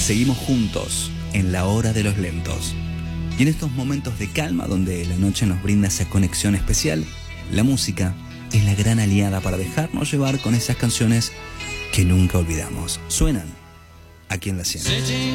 Seguimos juntos en la hora de los lentos. Y en estos momentos de calma donde la noche nos brinda esa conexión especial, la música es la gran aliada para dejarnos llevar con esas canciones que nunca olvidamos. Suenan aquí en La 100.